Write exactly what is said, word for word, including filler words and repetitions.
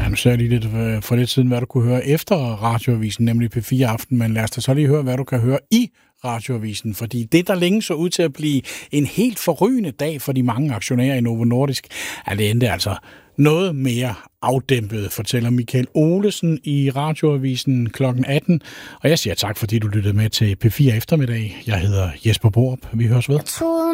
nu sagde jeg lige lidt for lidt siden, hvad du kunne høre efter Radioavisen, nemlig P fire Aften, men lad os da så lige høre, hvad du kan høre i Radioavisen, fordi det, der længe så ud til at blive en helt forrygende dag for de mange aktionærer i Novo Nordisk, er det endte altså noget mere afdæmpet, fortæller Michael Olesen i Radioavisen klokken atten. Og jeg siger tak, fordi du lyttede med til P fire Eftermiddag. Jeg hedder Jesper Borup. Vi høres ved.